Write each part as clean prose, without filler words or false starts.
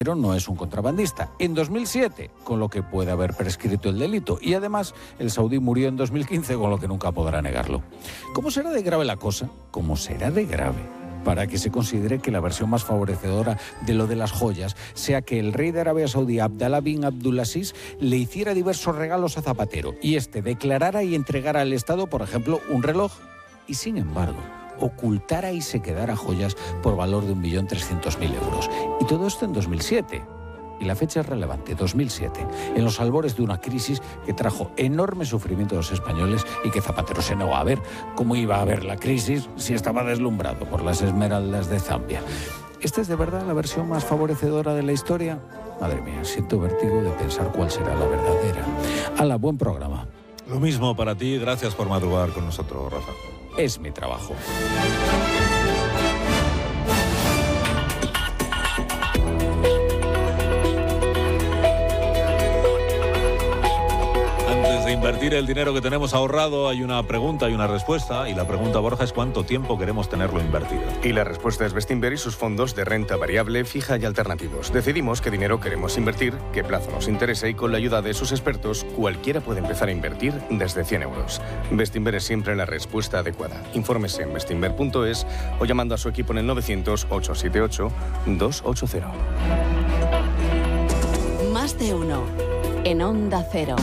Pero no es un contrabandista. En 2007, con lo que puede haber prescrito el delito. Y además, el saudí murió en 2015, con lo que nunca podrá negarlo. ¿Cómo será de grave la cosa? ¿Cómo será de grave? Para que se considere que la versión más favorecedora de lo de las joyas sea que el rey de Arabia Saudí, Abdallah bin Abdulaziz, le hiciera diversos regalos a Zapatero y este declarara y entregara al Estado, por ejemplo, un reloj. Y sin embargo, ocultara y se quedara joyas por valor de 1.300.000 euros. Y todo esto en 2007. Y la fecha es relevante, 2007, en los albores de una crisis que trajo enorme sufrimiento a los españoles y que Zapatero se negó a ver. ¿Cómo iba a haber la crisis si estaba deslumbrado por las esmeraldas de Zambia? ¿Esta es de verdad la versión más favorecedora de la historia? Madre mía, siento vértigo de pensar cuál será la verdadera. ¡Hala, buen programa! Lo mismo para ti, gracias por madrugar con nosotros, Rafa. Es mi trabajo. Invertir el dinero que tenemos ahorrado, hay una pregunta y una respuesta, y la pregunta, Borja, es ¿cuánto tiempo queremos tenerlo invertido? Y la respuesta es Bestinver y sus fondos de renta variable, fija y alternativos. Decidimos qué dinero queremos invertir, qué plazo nos interesa y con la ayuda de sus expertos, cualquiera puede empezar a invertir desde 100 euros. Bestinver es siempre la respuesta adecuada. Infórmese en bestinver.es o llamando a su equipo en el 900-878-280. Más de uno en Onda Cero.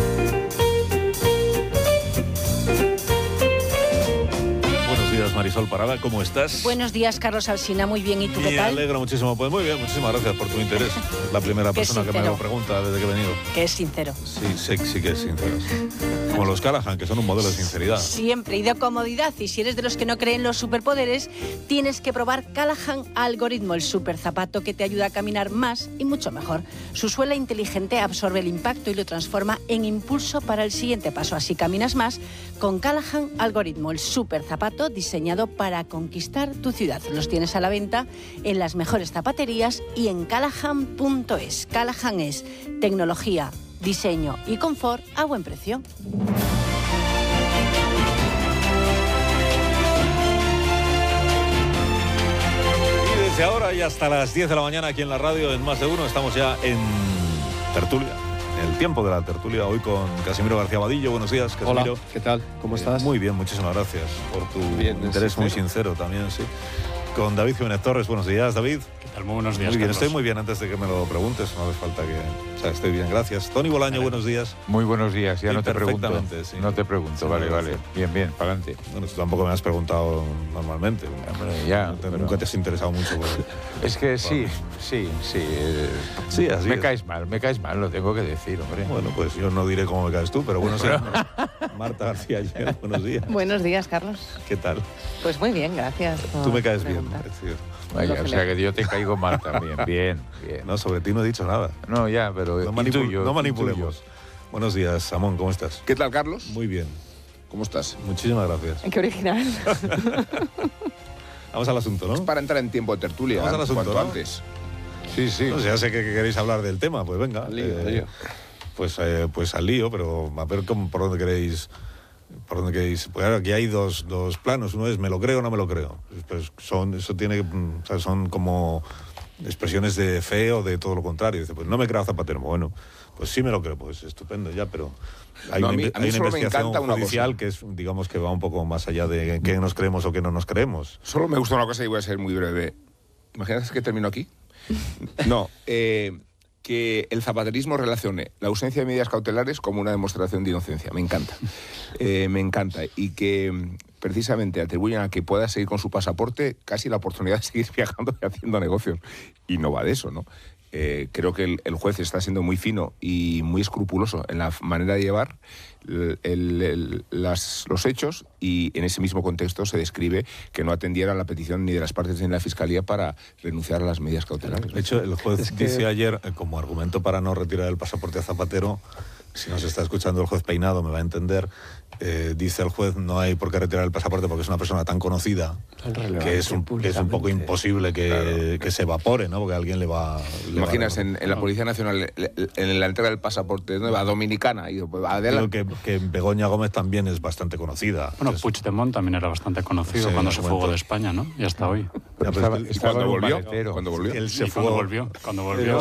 Marisol Parada, ¿cómo estás? Buenos días, Carlos Alsina, muy bien, ¿y tú qué tal? Me alegro muchísimo, pues muy bien, muchísimas gracias por tu interés. Es la primera persona que me lo pregunta desde que he venido. Que es sincero. Sí que es sincero. Sí. Como los Callahan, que son un modelo de sinceridad. Siempre, y de comodidad, y si eres de los que no creen los superpoderes, tienes que probar Callahan Algoritmo, el super zapato que te ayuda a caminar más y mucho mejor. Su suela inteligente absorbe el impacto y lo transforma en impulso para el siguiente paso, así caminas más con Callahan Algoritmo, el super zapato diseñado para conquistar tu ciudad. Los tienes a la venta en las mejores zapaterías y en Callahan.es. Callahan es tecnología, diseño y confort a buen precio. Y desde ahora y hasta las 10 de la mañana aquí en la radio, en Más de Uno, estamos ya en tertulia. El tiempo de la tertulia, hoy con Casimiro García Vadillo. Buenos días, Casimiro. Hola, ¿qué tal? ¿Cómo estás? Muy bien, muchísimas gracias por tu interés muy sincero también, sí. Con David Jiménez Torres. Buenos días, David. ¿Qué tal? Muy buenos días, Muy bien, Carlos. estoy muy bien antes de que me lo preguntes, no hace falta que... O sea, estoy bien, gracias. Tony Bolaño, buenos días. Muy buenos días, ya Sí, no te pregunto. sí. No te pregunto, Sí, vale. gracias. Bien, para adelante. Bueno, tú tampoco me has preguntado normalmente. Hombre, ya, Nunca te has interesado mucho por... Es que sí. Sí, así me es. caes mal, lo tengo que decir, hombre. Bueno, pues yo no diré cómo me caes tú, pero bueno, sí. Marta García Ayer, buenos días. Buenos días, Carlos. ¿Qué tal? Pues muy bien, gracias. Tú me caes bien, preguntar. es decir, Vaya, o sea que yo te caigo mal también. Bien. no, sobre ti no he dicho nada. No, ya, pero No intuyo. manipulemos. Buenos días, Samón, ¿cómo estás? ¿Qué tal, Carlos? Muy bien. ¿Cómo estás? Muchísimas gracias. Qué original. Vamos al asunto, ¿no? Es para entrar en tiempo de tertulia, Vamos al asunto, cuanto ¿no? antes. Sí. No sé, ya sé que queréis hablar del tema, pues venga. Al lío. Pues al lío, pero a ver por dónde queréis... Pues claro, aquí hay dos planos. Uno es me lo creo o no me lo creo. Pues son como expresiones de fe o de todo lo contrario. Dice, pues no me creo a Zapatero. Bueno, pues sí me lo creo, pues estupendo ya, pero hay una investigación judicial que es, digamos, que va un poco más allá de qué nos creemos o qué no nos creemos. Solo me gusta una cosa y voy a ser muy breve. ¿Imaginas que termino aquí? No, que el zapaterismo relacione la ausencia de medidas cautelares como una demostración de inocencia. Me encanta. Me encanta. Y que precisamente atribuyen a que pueda seguir con su pasaporte casi la oportunidad de seguir viajando y haciendo negocios. Y no va de eso, ¿no? Creo que el juez está siendo muy fino y muy escrupuloso en la manera de llevar los hechos, y en ese mismo contexto se describe que no atendieran la petición ni de las partes ni de la Fiscalía para renunciar a las medidas cautelares. De hecho, el juez dice ayer, como argumento para no retirar el pasaporte a Zapatero, si nos está escuchando el juez Peinado me va a entender. Dice el juez, no hay por qué retirar el pasaporte porque es una persona tan conocida que es un poco imposible que se evapore, ¿no? Porque alguien le va... Imaginas, en la Policía Nacional, en la entrega del pasaporte, ¿dónde va? Dominicana. Y pues, adelante. Creo que Begoña Gómez también es bastante conocida. Bueno, Puigdemont también era bastante conocido cuando se fugó de España, ¿no? Y hasta hoy. Estaba ¿Cuándo volvió? maletero. ¿Cuándo volvió? Él se Cuando fugó. volvió.